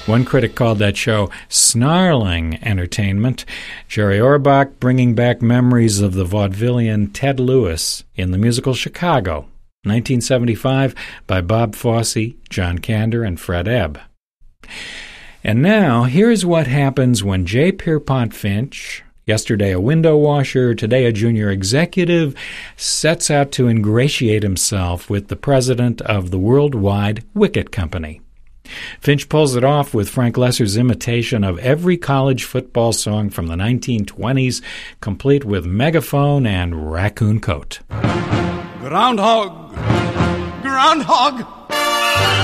One critic called that show snarling entertainment. Jerry Orbach bringing back memories of the vaudevillian Ted Lewis in the musical Chicago, 1975, by Bob Fosse, John Kander, and Fred Ebb. And now, here's what happens when J. Pierpont Finch, yesterday a window washer, today a junior executive, sets out to ingratiate himself with the president of the Worldwide Wicket Company. Finch pulls it off with Frank Loesser's imitation of every college football song from the 1920s, complete with megaphone and raccoon coat. Groundhog, groundhog,